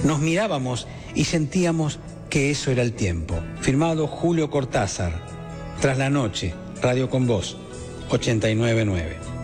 Nos mirábamos y sentíamos que eso era el tiempo. Firmado Julio Cortázar. Tras la noche, Radio con Voz, 89.9.